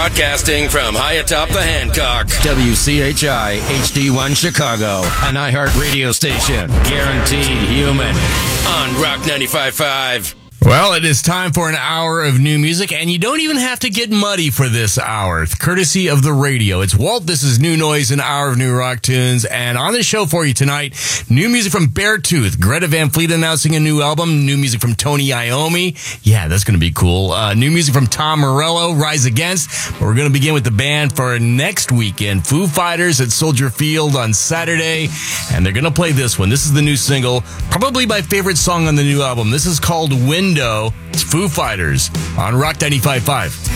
Broadcasting from high atop the Hancock. WCHI HD1 Chicago, an iHeart radio station. Guaranteed human. On Rock 95.5. Well, it is time for an hour of new music, and you don't even have to get muddy for this hour, courtesy of the radio. It's Walt, this is New Noise, an hour of new rock tunes, and on the show for you tonight, new music from Beartooth, Greta Van Fleet announcing a new album, new music from Tony Iommi, yeah, that's going to be cool, new music from Tom Morello, Rise Against, but we're going to begin with the band for next weekend, Foo Fighters at Soldier Field on Saturday, and they're going to play this one. This is the new single, probably my favorite song on the new album. This is called Window. It's Foo Fighters on Rock 95.5.